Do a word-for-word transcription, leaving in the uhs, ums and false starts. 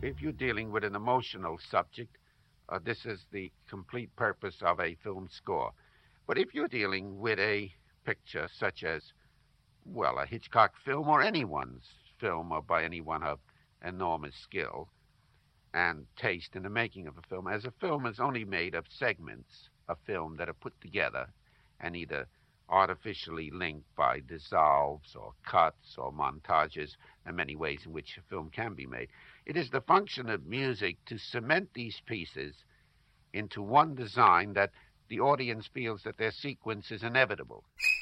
If you're dealing with an emotional subject, uh, this is the complete purpose of a film score. But if you're dealing with a picture such as, well, a Hitchcock film or anyone's film or by anyone of enormous skill and taste in the making of a film, as a film is only made of segments of film that are put together and either artificially linked by dissolves or cuts or montages, and many ways in which a film can be made. It is the function of music to cement these pieces into one design that the audience feels that their sequence is inevitable.